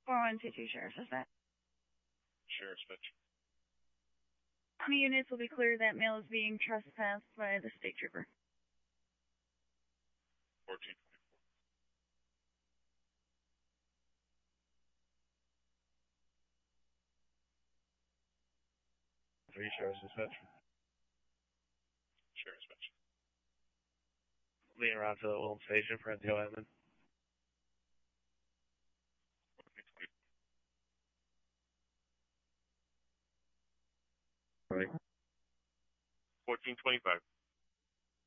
4122 Sheriff's Dispatch. Sheriff's Dispatch. How many units will be clear that male is being trespassed by the state trooper? 1424. 3 Sheriff's Dispatch. Sheriff's Dispatch. Being around to the Wilton Station for NCO admin. 1425.